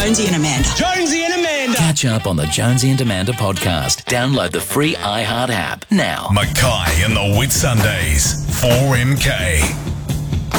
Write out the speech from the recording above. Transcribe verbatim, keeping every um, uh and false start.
Jonesy and Amanda. Jonesy and Amanda. Catch up on the Jonesy and Amanda podcast. Download the free iHeart app now. Mackay and the Whitsundays. four M K.